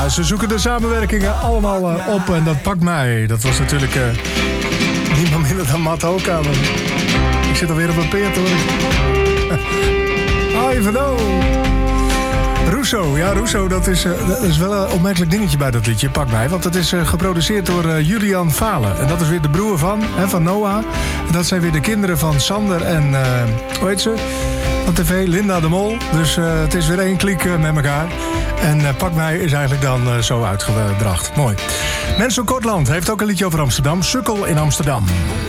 Ze zoeken de samenwerkingen allemaal op en dat pakt mij. Dat was natuurlijk niemand minder dan Matt Hoka. Ik zit alweer op een peert, hoor. Even Russo, ja, Russo, dat is wel een opmerkelijk dingetje bij dat liedje, pak mij. Want het is geproduceerd door Julian Valen. En dat is weer de broer van Noah. En dat zijn weer de kinderen van Sander en, hoe heet ze? Van TV, Linda de Mol. Dus het is weer één kliek met elkaar. En pak mij is eigenlijk dan zo uitgebracht. Mooi. Menso Kortland heeft ook een liedje over Amsterdam. Sukkel in Amsterdam.